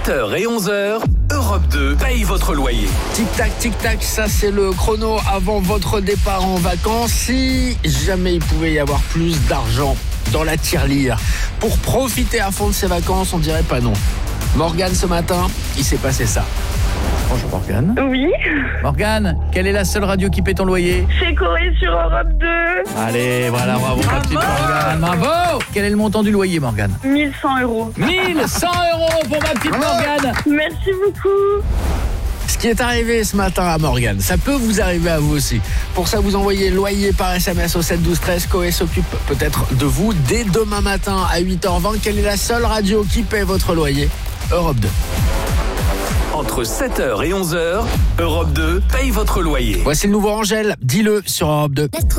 7h et 11h, Europe 2 paye votre loyer. Tic-tac, ça c'est le chrono avant votre départ en vacances. Si jamais il pouvait y avoir plus d'argent dans la tirelire pour profiter à fond de ses vacances, on dirait pas non. Morgane, ce matin, il s'est passé ça. Bonjour Morgane. Oui, Morgane, quelle est la seule radio qui paie ton loyer? c'est Corée sur Europe 2. Allez, voilà, bravo ma petite Morgane. Bravo. Quel est le montant du loyer, Morgane? 1100 euros. 1100 € pour ma petite Morgane. Merci beaucoup. Ce qui est arrivé ce matin à Morgane, ça peut vous arriver à vous aussi. Pour ça, vous envoyez loyer par SMS au 7 12 13. Coé s'occupe peut-être de vous dès demain matin à 8h20. Quelle est la seule radio qui paie votre loyer? Europe 2. Entre 7h et 11h, Europe 2 paye votre loyer. Voici le nouveau Angèle. Dis-le sur Europe 2.